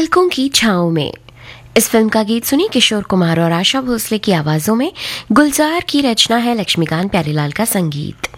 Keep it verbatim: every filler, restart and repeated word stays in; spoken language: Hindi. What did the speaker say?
पलकों की छाँव में। इस फिल्म का गीत सुनी किशोर कुमार और आशा भोसले की आवाजों में। गुलजार की रचना है, लक्ष्मीकांत प्यारेलाल का संगीत।